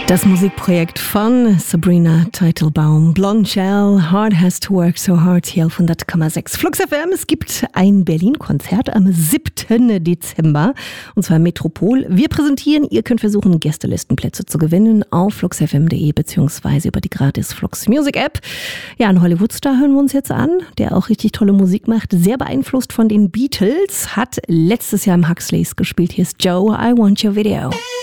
Das Musikprojekt von Sabrina Teitelbaum, Blonde Shell, Hard Has to Work So Hard, hier auf 100,6 Flux FM. Es gibt ein Berlin-Konzert am 7. Dezember, und zwar im Metropol. Wir präsentieren, ihr könnt versuchen, Gästelistenplätze zu gewinnen auf fluxfm.de beziehungsweise über die gratis Flux Music App. Ja, einen Hollywood-Star hören wir uns jetzt an, der auch richtig tolle Musik macht, sehr beeinflusst von den Beatles, hat letztes Jahr im Huxleys gespielt. Hier ist Joe, I Want Your Video.